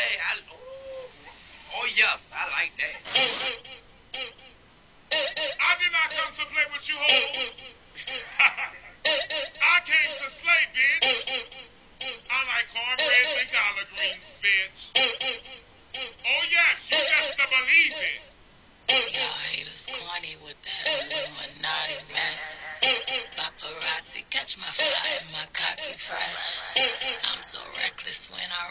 Oh, yes, I like that. I did not come to play with you hoes. I came to slay, bitch. I like cornbread and collard greens, bitch. Oh, yes, you best to believe it. Y'all haters corny with that Illuminati mess. Paparazzi catch my fly and my cocky fresh. I'm so reckless when I